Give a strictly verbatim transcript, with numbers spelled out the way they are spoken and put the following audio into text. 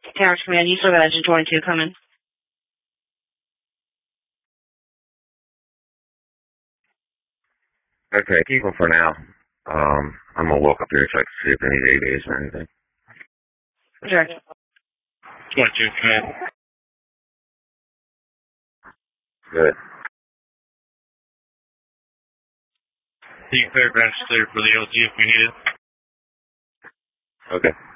Towers Command, you still got engine twenty-two coming. Okay, keep them for now. Um, I'm gonna walk up here and check to see if any A Ds or anything. Sure. twenty-two Command. Good. The fairgrounds clear for the L T if we need it. Okay.